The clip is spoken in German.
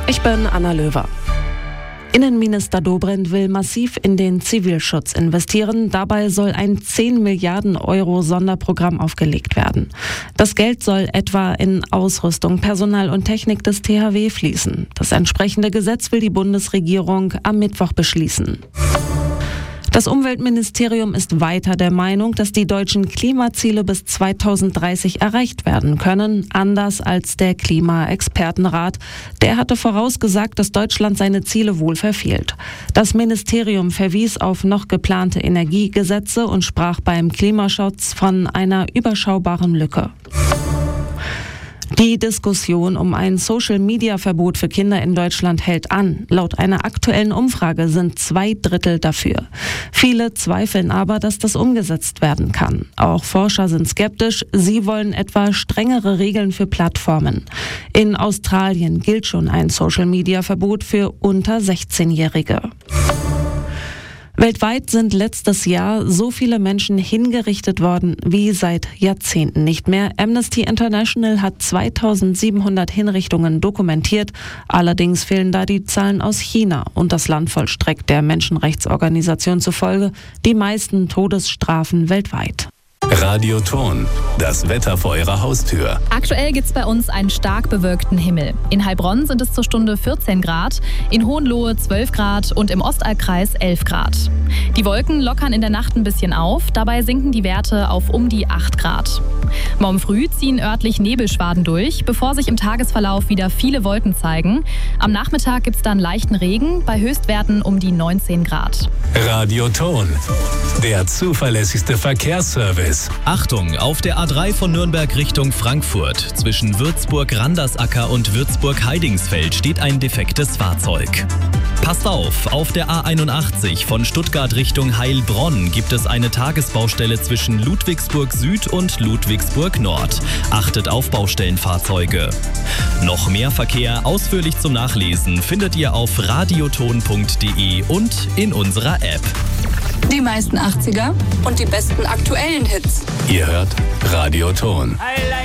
Ich bin Anna Löwer. Innenminister Dobrindt will massiv in den Zivilschutz investieren. Dabei soll ein 10 Milliarden Euro Sonderprogramm aufgelegt werden. Das Geld soll etwa in Ausrüstung, Personal und Technik des THW fließen. Das entsprechende Gesetz will die Bundesregierung am Mittwoch beschließen. Das Umweltministerium ist weiter der Meinung, dass die deutschen Klimaziele bis 2030 erreicht werden können, anders als der Klimaexpertenrat. Der hatte vorausgesagt, dass Deutschland seine Ziele wohl verfehlt. Das Ministerium verwies auf noch geplante Energiegesetze und sprach beim Klimaschutz von einer überschaubaren Lücke. Die Diskussion um ein Social-Media-Verbot für Kinder in Deutschland hält an. Laut einer aktuellen Umfrage sind 2/3 dafür. Viele zweifeln aber, dass das umgesetzt werden kann. Auch Forscher sind skeptisch. Sie wollen etwa strengere Regeln für Plattformen. In Australien gilt schon ein Social-Media-Verbot für unter 16-Jährige. Weltweit sind letztes Jahr so viele Menschen hingerichtet worden wie seit Jahrzehnten nicht mehr. Amnesty International hat 2700 Hinrichtungen dokumentiert. Allerdings fehlen da die Zahlen aus China. Und das Land vollstreckt der Menschenrechtsorganisation zufolge die meisten Todesstrafen weltweit. Radioton, das Wetter vor Ihrer Haustür. Aktuell gibt es bei uns einen stark bewölkten Himmel. In Heilbronn sind es zur Stunde 14 Grad, in Hohenlohe 12 Grad und im Ostallkreis 11 Grad. Die Wolken lockern in der Nacht ein bisschen auf, dabei sinken die Werte auf um die 8 Grad. Morgen früh ziehen örtlich Nebelschwaden durch, bevor sich im Tagesverlauf wieder viele Wolken zeigen. Am Nachmittag gibt es dann leichten Regen, bei Höchstwerten um die 19 Grad. Radioton, der zuverlässigste Verkehrsservice. Achtung, auf der A3 von Nürnberg Richtung Frankfurt. Zwischen Würzburg-Randersacker und Würzburg-Heidingsfeld steht ein defektes Fahrzeug. Passt auf der A81 von Stuttgart Richtung Heilbronn gibt es eine Tagesbaustelle zwischen Ludwigsburg Süd und Ludwigsburg Nord. Achtet auf Baustellenfahrzeuge. Noch mehr Verkehr ausführlich zum Nachlesen findet ihr auf radioton.de und in unserer App. Die meisten 80er und die besten aktuellen Hits. Ihr hört Radioton.